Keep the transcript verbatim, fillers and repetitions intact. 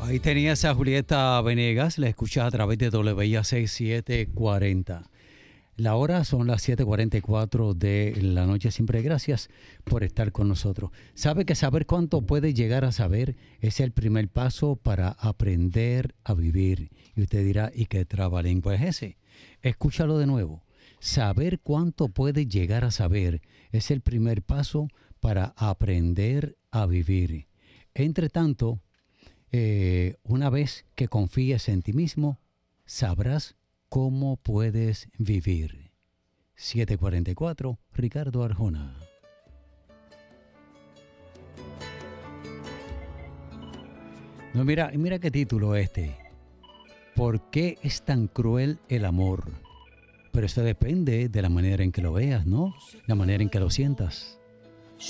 Ahí tenías a Julieta Venegas, la escuchas a través de W I A C setecientos cuarenta. La hora son las siete cuarenta y cuatro de la noche. Siempre gracias por estar con nosotros. Sabe que saber cuánto puede llegar a saber es el primer paso para aprender a vivir. Y usted dirá, ¿y qué trabalengua es ese? Escúchalo de nuevo. Saber cuánto puede llegar a saber es el primer paso para aprender a vivir. Entre tanto, eh, una vez que confíes en ti mismo, sabrás cómo puedes vivir. siete cuarenta y cuatro, Ricardo Arjona. No, mira, mira qué título este. ¿Por qué es tan cruel el amor? Pero esto depende de la manera en que lo veas, ¿no? La manera en que lo sientas.